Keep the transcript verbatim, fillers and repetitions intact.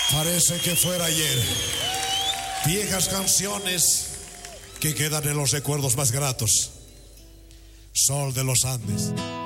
Parece que fuera ayer. Viejas canciones que quedan en los recuerdos más gratos. Sol de los Andes.